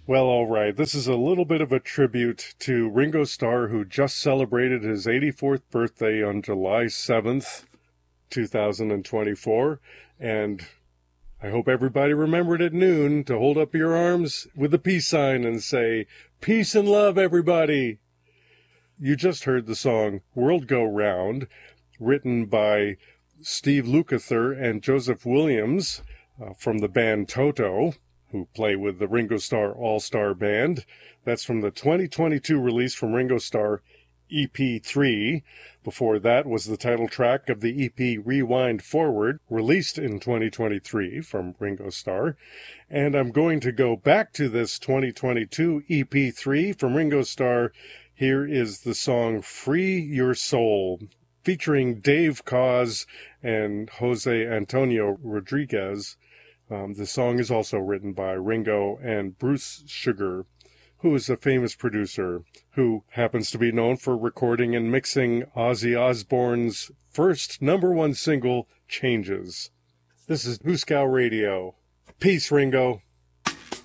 Well, all right. This is a little bit of a tribute to Ringo Starr, who just celebrated his 84th birthday on July 7th, 2024. And I hope everybody remembered at noon to hold up your arms with a peace sign and say, "Peace and love, everybody." You just heard the song World Go Round, written by Steve Lukather and Joseph Williams from the band Toto, who play with the Ringo Starr All-Star Band. That's from the 2022 release from Ringo Starr, EP3. Before that was the title track of the EP Rewind Forward, released in 2023 from Ringo Starr. And I'm going to go back to this 2022 EP3 from Ringo Starr. Here is the song Free Your Soul, featuring Dave Koz and Jose Antonio Rodriguez. The song is also written by Ringo and Bruce Sugar, who is a famous producer who happens to be known for recording and mixing Ozzy Osbourne's first #1 single, Changes. This is Hooskow Radio. Peace, Ringo.